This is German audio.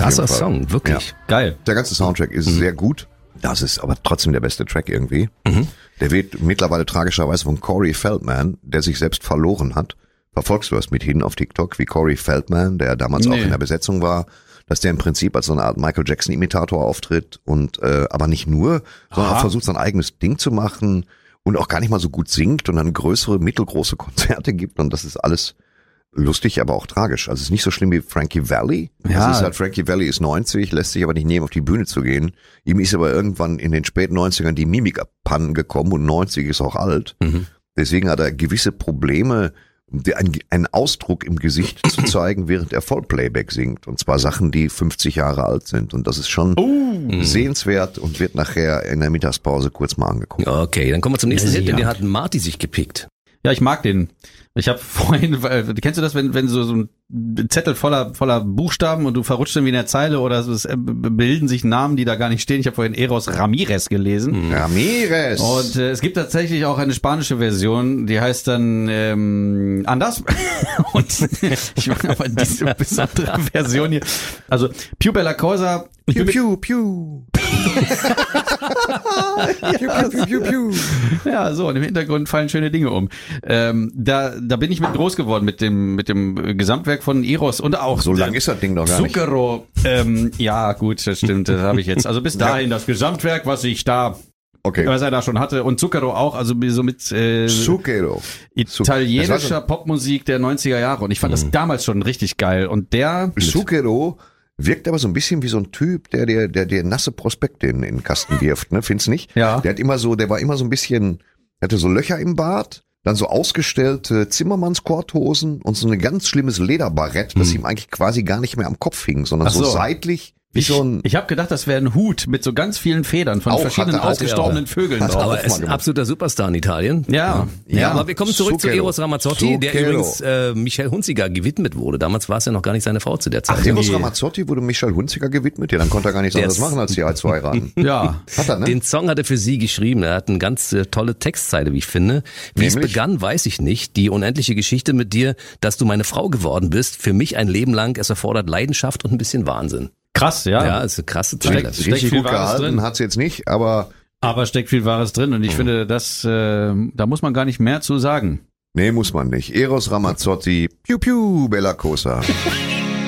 krasser Song, wirklich. Ja. Geil. Der ganze Soundtrack ist sehr gut. Das ist aber trotzdem der beste Track irgendwie. Der wird mittlerweile tragischerweise von Corey Feldman, der sich selbst verloren hat. Verfolgst du das mithin auf TikTok, wie Corey Feldman, der damals auch in der Besetzung war, dass der im Prinzip als so eine Art Michael Jackson-Imitator auftritt und aber nicht nur, sondern auch versucht, sein eigenes Ding zu machen und auch gar nicht mal so gut singt und dann größere, mittelgroße Konzerte gibt und das ist alles lustig, aber auch tragisch. Also es ist nicht so schlimm wie Frankie Valli. Ja. Es ist halt, Frankie Valli ist 90, lässt sich aber nicht nehmen, auf die Bühne zu gehen. Ihm ist aber irgendwann in den späten 90ern die Mimik abhanden gekommen und 90 ist auch alt. Deswegen hat er gewisse Probleme, einen Ausdruck im Gesicht zu zeigen, während er Vollplayback singt. Und zwar Sachen, die 50 Jahre alt sind. Und das ist schon sehenswert und wird nachher in der Mittagspause kurz mal angeguckt. Okay, dann kommen wir zum nächsten Hit, den hat Marty sich gepickt. Ja, ich mag den. Ich habe vorhin, kennst du das, wenn so ein Zettel voller Buchstaben und du verrutscht irgendwie in der Zeile oder es bilden sich Namen, die da gar nicht stehen. Ich habe vorhin Eros Ramirez gelesen. Ramirez! Und es gibt tatsächlich auch eine spanische Version, die heißt dann anders. Und ich meine aber diese besondere Version hier. Also Piu Bella Cosa. Piu, piu, piu. Piu, piu, piu, piu. Ja, so, und im Hintergrund fallen schöne Dinge um. Da bin ich mit groß geworden mit dem Gesamtwerk von Eros und auch So lang ist das Ding noch gar nicht. Zucchero. Ja, gut, das stimmt, das habe ich jetzt. Also bis dahin das Gesamtwerk, was er da schon hatte und Zucchero auch, also so mit Zucchero. italienischer Popmusik der 90er Jahre und ich fand das damals schon richtig geil und der Zucchero wirkt aber so ein bisschen wie so ein Typ, der dir nasse Prospekte in den Kasten wirft, ne? Findest nicht? Ja. Der war immer so ein bisschen, hatte so Löcher im Bart, dann so ausgestellte Zimmermannskorthosen und so ein ganz schlimmes Lederbarett, das ihm eigentlich quasi gar nicht mehr am Kopf hing, sondern so seitlich. Ich habe gedacht, das wäre ein Hut mit so ganz vielen Federn von verschiedenen ausgestorbenen Vögeln drauf. Aber er ist ein absoluter Superstar in Italien. Ja, aber wir kommen zurück zu Eros Ramazzotti, der übrigens Michelle Hunziker gewidmet wurde. Damals war es ja noch gar nicht seine Frau zu der Zeit. Ach, Eros Ramazzotti wurde Michelle Hunziker gewidmet? Ja, dann konnte er gar nichts anderes machen, als die zu heiraten. Ja. Hat er, ne? Den Song hat er für sie geschrieben. Er hat eine ganz tolle Textzeile, wie ich finde. Wie es begann, weiß ich nicht. Die unendliche Geschichte mit dir, dass du meine Frau geworden bist. Für mich ein Leben lang. Es erfordert Leidenschaft und ein bisschen Wahnsinn. Krass, ja. Ja, ist eine krasse Zeile. Richtig gut gehalten hat's jetzt nicht, aber steckt viel Wahres drin und ich finde, da muss man gar nicht mehr zu sagen. nee, muss man nicht. Eros Ramazzotti, piu piu, Bella Cosa.